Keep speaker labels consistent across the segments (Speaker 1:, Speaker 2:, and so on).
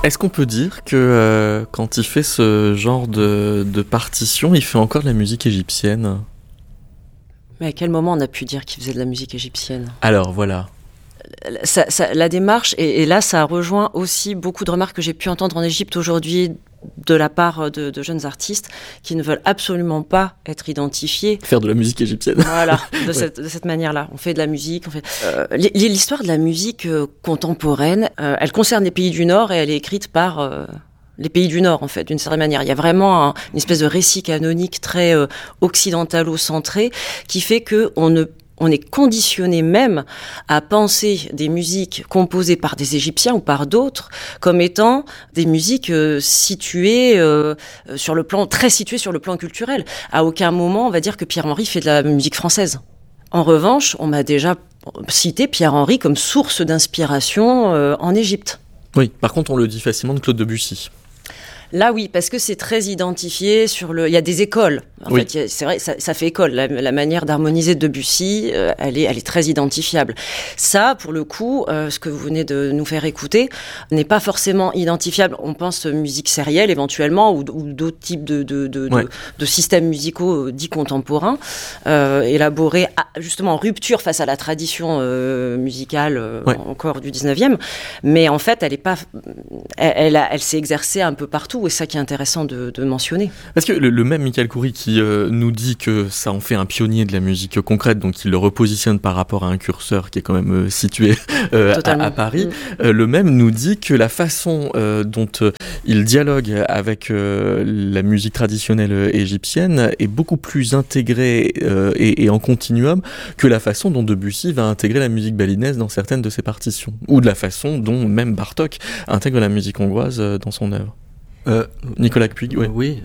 Speaker 1: Est-ce qu'on peut dire que quand il fait ce genre de partition, il fait encore de la musique égyptienne ?
Speaker 2: Mais à quel moment on a pu dire qu'il faisait de la musique égyptienne ?
Speaker 1: Alors voilà.
Speaker 2: La démarche, et là ça rejoint aussi beaucoup de remarques que j'ai pu entendre en Égypte aujourd'hui de la part de jeunes artistes qui ne veulent absolument pas être identifiés.
Speaker 1: Faire de la musique égyptienne.
Speaker 2: Voilà, de cette manière-là. On fait de la musique. L'histoire de la musique contemporaine, elle concerne les pays du Nord et elle est écrite par les pays du Nord, en fait, d'une certaine manière. Il y a vraiment une espèce de récit canonique très occidentalo-centré qui fait on est conditionné même à penser des musiques composées par des Égyptiens ou par d'autres comme étant des musiques situées sur le plan culturel. À aucun moment on va dire que Pierre-Henry fait de la musique française. En revanche, on m'a déjà cité Pierre-Henry comme source d'inspiration en Égypte.
Speaker 1: Oui, par contre on le dit facilement de Claude Debussy.
Speaker 2: Là, oui, parce que c'est très identifié il y a des écoles. En fait, c'est vrai, ça fait école. La manière d'harmoniser Debussy, elle est très identifiable. Ça, pour le coup, ce que vous venez de nous faire écouter, n'est pas forcément identifiable. On pense musique sérielle, éventuellement, ou d'autres types de systèmes musicaux dits contemporains, élaborés, justement, en rupture face à la tradition musicale encore du 19e. Mais en fait, elle s'est exercée un peu partout. Et c'est ça qui est intéressant de mentionner.
Speaker 1: Parce que le même Michael Khoury qui nous dit que ça en fait un pionnier de la musique concrète, donc il le repositionne par rapport à un curseur qui est quand même situé à Paris, le même nous dit que la façon dont il dialogue avec la musique traditionnelle égyptienne est beaucoup plus intégrée et en continuum que la façon dont Debussy va intégrer la musique balinaise dans certaines de ses partitions, ou de la façon dont même Bartók intègre la musique hongroise dans son œuvre. Nicolas Puig,
Speaker 3: oui.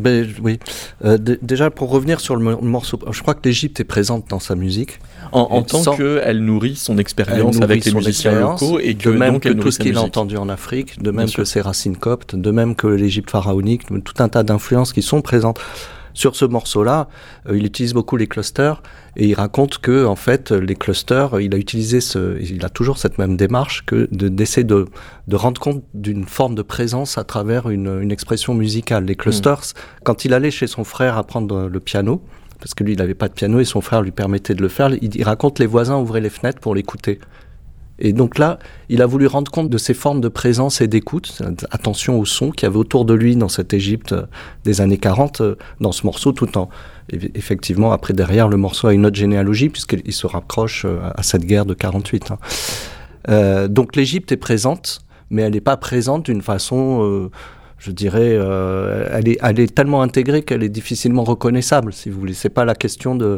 Speaker 3: Déjà, pour revenir sur le morceau, je crois que l'Égypte est présente dans sa musique.
Speaker 1: En tant qu'elle nourrit son expérience avec les musiciens locaux, et que
Speaker 3: de même
Speaker 1: donc
Speaker 3: que
Speaker 1: elle
Speaker 3: tout
Speaker 1: nourrit
Speaker 3: ce
Speaker 1: sa
Speaker 3: qu'il a
Speaker 1: musique.
Speaker 3: entendu en Afrique, de même que ses racines coptes, de même que l'Égypte pharaonique, tout un tas d'influences qui sont présentes. Sur ce morceau-là, il utilise beaucoup les clusters et il raconte que, en fait, les clusters, il a toujours cette même démarche d'essayer de rendre compte d'une forme de présence à travers une expression musicale. Les clusters, quand il allait chez son frère apprendre le piano, parce que lui, il n'avait pas de piano et son frère lui permettait de le faire, il raconte les voisins ouvraient les fenêtres pour l'écouter. Et donc là, il a voulu rendre compte de ces formes de présence et d'écoute, attention au son qu'il y avait autour de lui dans cette Égypte des années 40, dans ce morceau, tout en... Effectivement, après, derrière, le morceau a une autre généalogie, puisqu'il se rapproche à cette guerre de 48. Donc l'Égypte est présente, mais elle n'est pas présente d'une façon... je dirais, elle est tellement intégrée qu'elle est difficilement reconnaissable, si vous voulez. C'est pas la question de...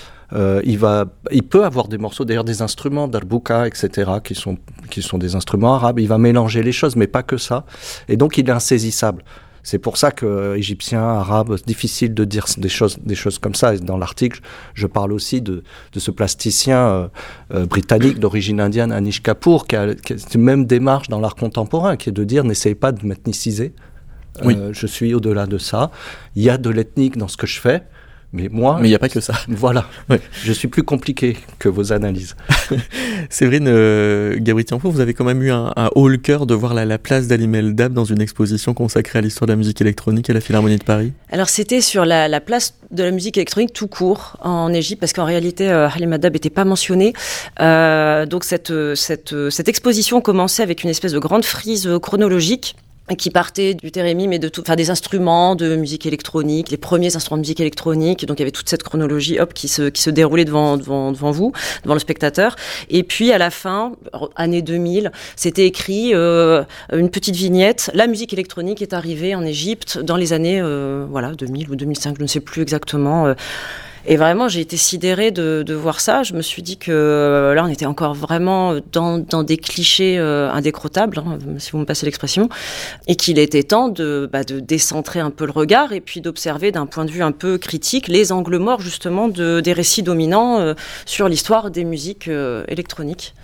Speaker 3: il peut avoir des morceaux, d'ailleurs des instruments d'arbouka, etc., qui sont des instruments arabes. Il va mélanger les choses, mais pas que ça. Et donc, il est insaisissable. C'est pour ça que égyptien, arabe, difficile de dire des choses comme ça. Et dans l'article, je parle aussi de ce plasticien britannique d'origine indienne, Anish Kapoor, qui a cette même démarche dans l'art contemporain, qui est de dire n'essayez pas de m'ethniciser. Je suis au-delà de ça. Il y a de l'ethnique dans ce que je fais. Mais il
Speaker 1: n'y a pas que ça.
Speaker 3: Voilà. Ouais. Je suis plus compliqué que vos analyses.
Speaker 1: Séverine Gabritian-Pau, vous avez quand même eu un haut le cœur de voir la place d'Halim El-Dab dans une exposition consacrée à l'histoire de la musique électronique à la Philharmonie de Paris.
Speaker 2: Alors c'était sur la place de la musique électronique tout court en Égypte, parce qu'en réalité Halim El-Dab n'était pas mentionné. Donc cette exposition commençait avec une espèce de grande frise chronologique qui partait du thérémime et des instruments de musique électronique, les premiers instruments de musique électronique. Donc il y avait toute cette chronologie qui se déroulait devant vous, devant le spectateur. Et puis à la fin, année 2000, c'était écrit une petite vignette. La musique électronique est arrivée en Égypte dans les années 2000 ou 2005, je ne sais plus exactement. Et vraiment, j'ai été sidérée de voir ça. Je me suis dit que là, on était encore vraiment dans des clichés indécrottables, si vous me passez l'expression, et qu'il était temps de décentrer un peu le regard et puis d'observer d'un point de vue un peu critique les angles morts, justement, des récits dominants sur l'histoire des musiques électroniques.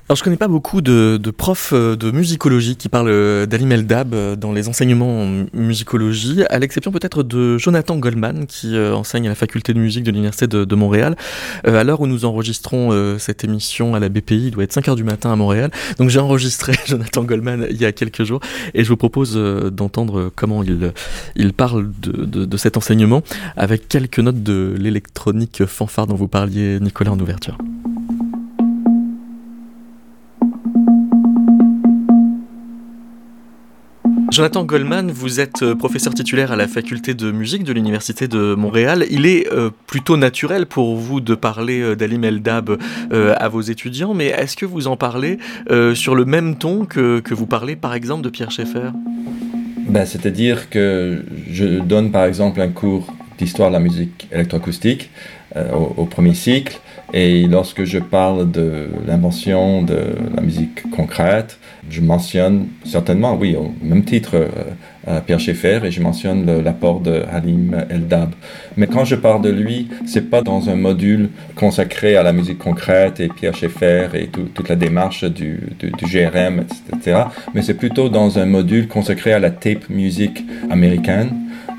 Speaker 1: Alors je connais pas beaucoup de profs de musicologie qui parlent d'Halim Eldab dans les enseignements en musicologie, à l'exception peut-être de Jonathan Goldman qui enseigne à la faculté de musique de l'Université de Montréal. À l'heure où nous enregistrons cette émission à la BPI, il doit être 5h du matin à Montréal. Donc j'ai enregistré Jonathan Goldman il y a quelques jours et je vous propose d'entendre comment il parle de cet enseignement avec quelques notes de l'électronique fanfare dont vous parliez, Nicolas, en ouverture. Jonathan Goldman, vous êtes professeur titulaire à la faculté de musique de l'Université de Montréal. Il est plutôt naturel pour vous de parler d'Halim Eldab à vos étudiants, mais est-ce que vous en parlez sur le même ton que vous parlez par exemple de Pierre Schaeffer ?
Speaker 4: C'est-à-dire que je donne par exemple un cours d'histoire de la musique électroacoustique au premier cycle, et lorsque je parle de l'invention de la musique concrète, je mentionne certainement, oui, au même titre, Pierre Schaeffer, et je mentionne l'apport de Halim Eldab. Mais quand je parle de lui, c'est pas dans un module consacré à la musique concrète et Pierre Schaeffer et toute la démarche du GRM, etc. Mais c'est plutôt dans un module consacré à la tape music américaine,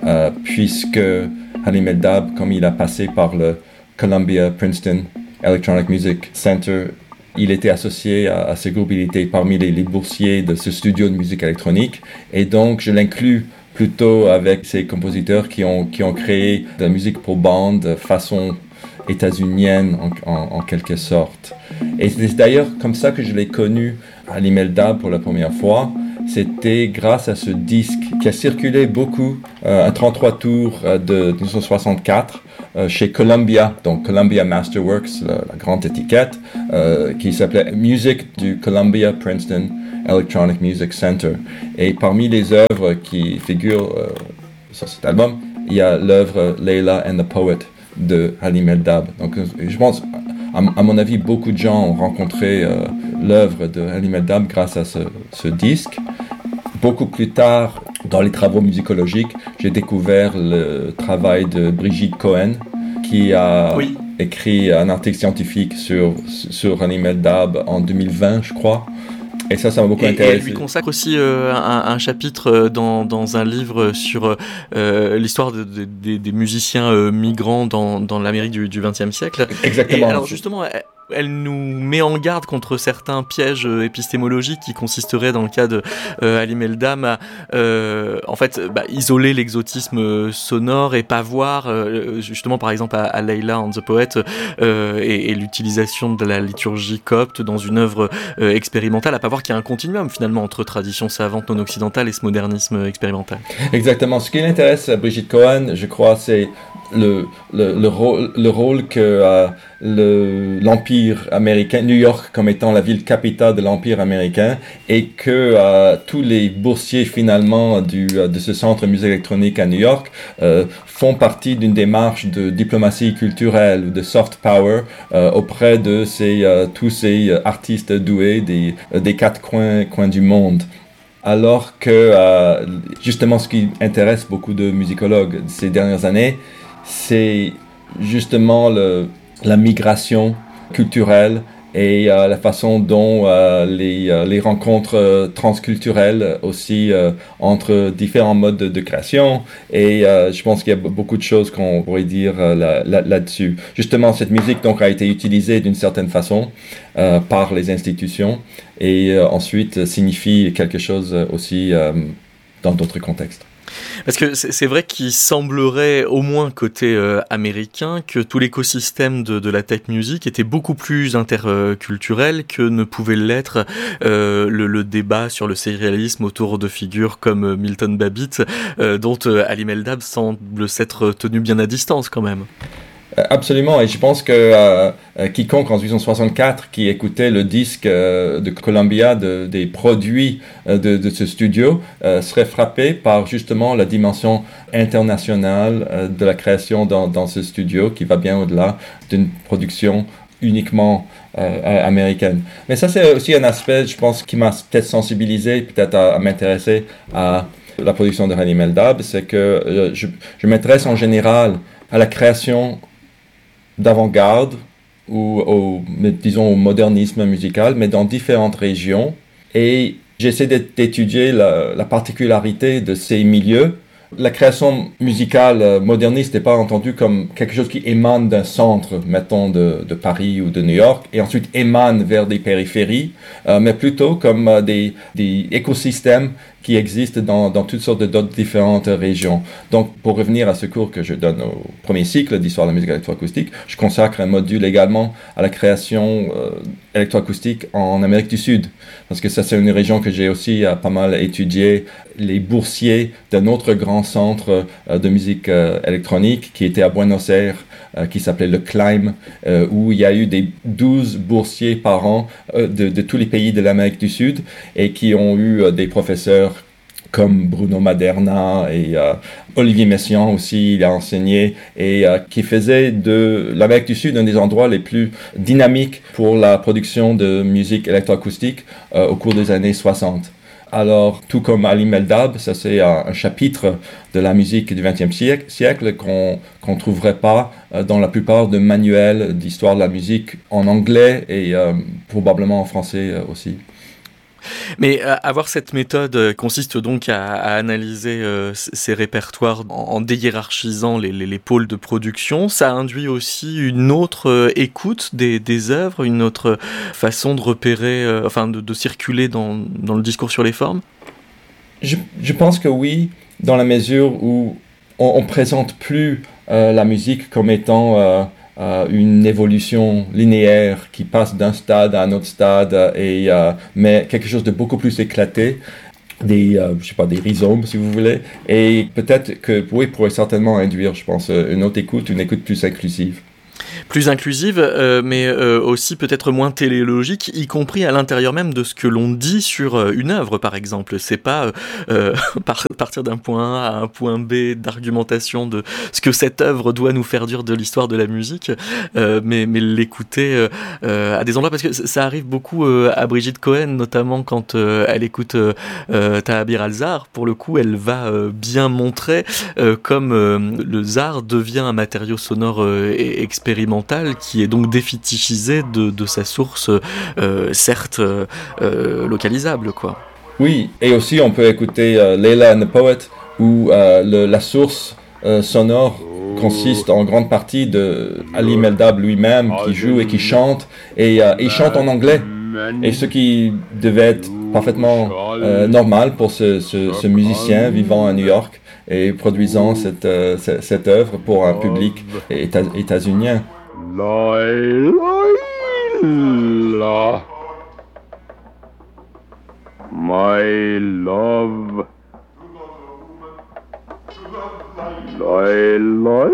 Speaker 4: puisque Halim Eldab, comme il a passé par le Columbia Princeton Electronic Music Center, il était associé à ce groupe, il était parmi les boursiers de ce studio de musique électronique, et donc je l'inclus plutôt avec ces compositeurs qui ont créé de la musique pour bande façon états-unienne en quelque sorte. Et c'est d'ailleurs comme ça que je l'ai connu, Halim Eldab, pour la première fois. C'était grâce à ce disque qui a circulé beaucoup, un 33 tours de 1964 chez Columbia, donc Columbia Masterworks, la grande étiquette, qui s'appelait Music du Columbia Princeton Electronic Music Center. Et parmi les œuvres qui figurent sur cet album, il y a l'œuvre Layla and the Poet de Halim Eldab. Donc je pense, à mon avis, beaucoup de gens ont rencontré l'œuvre de Halim Eldab grâce à ce disque. Beaucoup plus tard, dans les travaux musicologiques, j'ai découvert le travail de Brigitte Cohen, qui a écrit un article scientifique sur Halim Eldab en 2020, je crois. Et ça m'a beaucoup intéressé.
Speaker 1: Et elle lui consacre aussi un chapitre dans un livre sur l'histoire des musiciens migrants dans l'Amérique du XXe siècle.
Speaker 4: Exactement.
Speaker 1: Et alors justement, elle nous met en garde contre certains pièges épistémologiques qui consisteraient, dans le cas de Halim Eldab, à en fait isoler l'exotisme sonore et pas voir justement par exemple à Layla and the Poet et l'utilisation de la liturgie copte dans une œuvre expérimentale, à pas voir qu'il y a un continuum finalement entre tradition savante non occidentale et ce modernisme expérimental.
Speaker 4: Exactement. Ce qui l'intéresse à Brigitte Cohen, je crois, c'est le rôle que l'Empire américain, New York comme étant la ville capitale de l'Empire américain, et que tous les boursiers finalement de ce centre de musique électronique à New York font partie d'une démarche de diplomatie culturelle ou de soft power auprès de tous ces artistes doués des quatre coins du monde. Alors que justement ce qui intéresse beaucoup de musicologues ces dernières années, c'est justement la migration culturelle et la façon dont les rencontres transculturelles aussi entre différents modes de création, et je pense qu'il y a beaucoup de choses qu'on pourrait dire là-dessus. Justement, cette musique donc a été utilisée d'une certaine façon par les institutions et ensuite signifie quelque chose aussi dans d'autres contextes.
Speaker 1: Parce que c'est vrai qu'il semblerait, au moins côté américain, que tout l'écosystème de la tech music était beaucoup plus interculturel que ne pouvait l'être le débat sur le sérialisme autour de figures comme Milton Babbitt, dont Halim Eldab semble s'être tenu bien à distance quand même.
Speaker 4: Absolument, et je pense que quiconque en 1964 qui écoutait le disque de Columbia des produits de ce studio serait frappé par justement la dimension internationale de la création dans ce studio, qui va bien au-delà d'une production uniquement américaine. Mais ça, c'est aussi un aspect, je pense, qui m'a peut-être sensibilisé, peut-être à m'intéresser à la production de Halim Eldab, c'est que je m'intéresse en général à la création d'avant-garde disons au modernisme musical, mais dans différentes régions. Et j'essaie d'étudier la particularité de ces milieux. La création musicale moderniste n'est pas entendue comme quelque chose qui émane d'un centre, mettons de Paris ou de New York, et ensuite émane vers des périphéries, mais plutôt comme des écosystèmes qui existent dans toutes sortes d'autres différentes régions. Donc, pour revenir à ce cours que je donne au premier cycle d'histoire de la musique électroacoustique, je consacre un module également à la création électroacoustique en Amérique du Sud, parce que ça, c'est une région que j'ai aussi pas mal étudiée. Les boursiers d'un autre grand centre de musique électronique qui était à Buenos Aires, qui s'appelait le CLIME, où il y a eu 12 boursiers par an de tous les pays de l'Amérique du Sud et qui ont eu des professeurs comme Bruno Maderna et Olivier Messiaen aussi, il a enseigné, et qui faisait de l'Amérique du Sud un des endroits les plus dynamiques pour la production de musique électroacoustique au cours des années 60. Alors, tout comme Ali Meldab, ça c'est un chapitre de la musique du XXe siècle qu'on ne trouverait pas dans la plupart de manuels d'histoire de la musique en anglais et probablement en français aussi.
Speaker 1: Mais avoir cette méthode consiste donc à analyser ces répertoires en déhiérarchisant les pôles de production. Ça induit aussi une autre écoute des œuvres, une autre façon de repérer, de circuler dans le discours sur les formes.
Speaker 4: Je pense que oui, dans la mesure où on présente plus la musique comme étant une évolution linéaire qui passe d'un stade à un autre stade, mais quelque chose de beaucoup plus éclaté, des rhizomes si vous voulez, et peut-être que pourrait certainement induire, je pense, une écoute plus inclusive.
Speaker 1: Plus inclusive, mais aussi peut-être moins téléologique, y compris à l'intérieur même de ce que l'on dit sur une œuvre, par exemple. C'est pas partir d'un point A à un point B d'argumentation de ce que cette œuvre doit nous faire dire de l'histoire de la musique, mais l'écouter à des endroits, parce que ça arrive beaucoup à Brigitte Cohen, notamment quand elle écoute Tahabir al-Zar. Pour le coup, elle va bien montrer comme le zar devient un matériau sonore expérimental qui est donc défétichisé de sa source, certes localisable, quoi.
Speaker 4: Oui, et aussi on peut écouter Layla and the Poet, où la source sonore consiste en grande partie de Ali Meldab lui-même qui joue et qui chante, et il chante en anglais, et ce qui devait être parfaitement normal pour ce musicien vivant à New York et produisant cette œuvre pour un public états-unien.
Speaker 5: Layla, my love, Layla,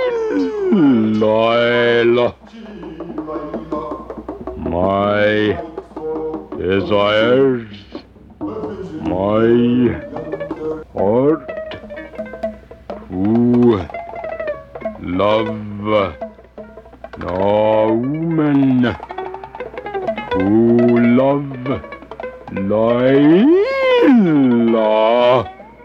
Speaker 5: my desires, my heart to love. No woman who love Layla.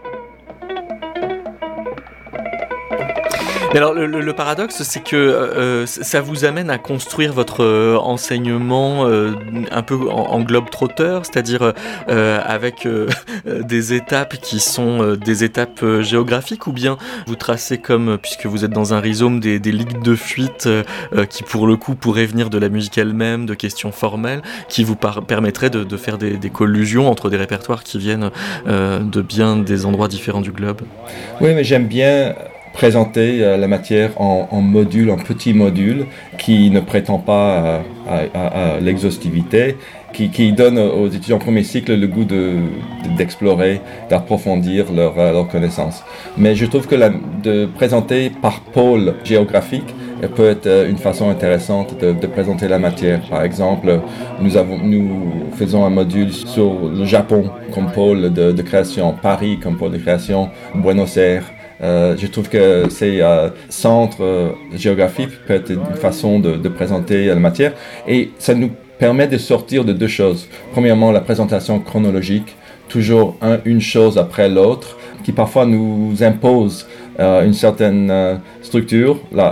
Speaker 1: Mais alors le paradoxe, c'est que ça vous amène à construire votre enseignement un peu en globe-trotteur, c'est-à-dire avec des étapes qui sont des étapes géographiques, ou bien vous tracez comme, puisque vous êtes dans un rhizome, des lignes de fuite qui pour le coup pourraient venir de la musique elle-même, de questions formelles, qui vous permettraient de faire des collusions entre des répertoires qui viennent de bien des endroits différents du globe.
Speaker 4: Oui, mais j'aime bien présenter la matière en modules, en petits modules, qui ne prétend pas à l'exhaustivité, qui donne aux étudiants en premier cycle le goût d'explorer, d'approfondir leur connaissance. Mais je trouve que de présenter par pôle géographique peut être une façon intéressante de présenter la matière. Par exemple, nous faisons un module sur le Japon comme pôle de création, Paris comme pôle de création, Buenos Aires. Je trouve que ces centres géographiques peut être une façon de présenter la matière, et ça nous permet de sortir de deux choses. Premièrement, la présentation chronologique, toujours une chose après l'autre, qui parfois nous impose une certaine structure. Là,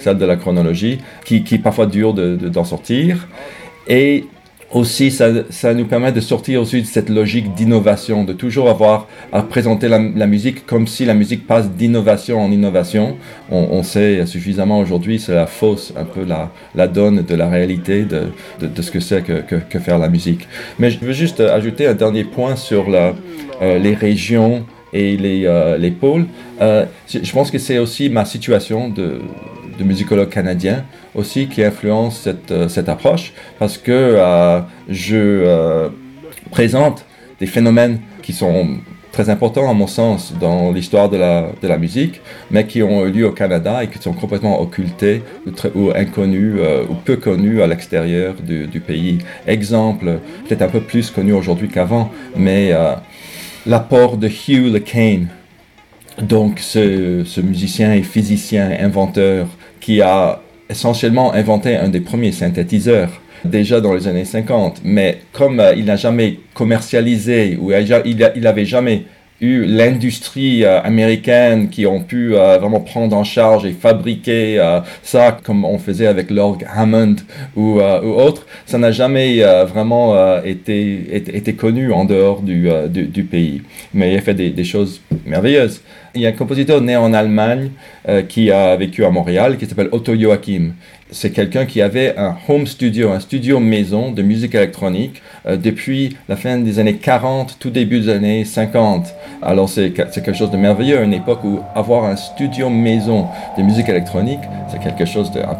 Speaker 4: celle de la chronologie, qui est parfois dur d'en sortir. Et aussi, ça nous permet de sortir aussi de cette logique d'innovation, de toujours avoir à présenter la musique comme si la musique passe d'innovation en innovation. On sait suffisamment aujourd'hui, c'est la fausse, un peu la donne de la réalité de ce que c'est que faire la musique. Mais je veux juste ajouter un dernier point sur les régions et les pôles. Je pense que c'est aussi ma situation de musicologue canadien aussi qui influence cette approche, parce que je présente des phénomènes qui sont très importants à mon sens dans l'histoire de la musique, mais qui ont eu lieu au Canada et qui sont complètement occultés ou inconnus ou peu connus à l'extérieur du pays. Exemple, peut-être un peu plus connu aujourd'hui qu'avant, mais l'apport de Hugh LeCane, donc ce musicien et physicien, inventeur, qui a essentiellement inventé un des premiers synthétiseurs, déjà dans les années 50. Mais comme il n'a jamais commercialisé, ou il n'avait jamais eu l'industrie américaine qui ont pu vraiment prendre en charge et fabriquer ça comme on faisait avec l'orgue Hammond ou autre, ça n'a jamais vraiment été connu en dehors du pays. Mais il a fait des choses merveilleuses. Il y a un compositeur né en Allemagne qui a vécu à Montréal, qui s'appelle Otto Joachim. C'est quelqu'un qui avait un home studio, un studio maison de musique électronique depuis la fin des années 40, tout début des années 50. Alors c'est quelque chose de merveilleux, à une époque où avoir un studio maison de musique électronique, c'est quelque chose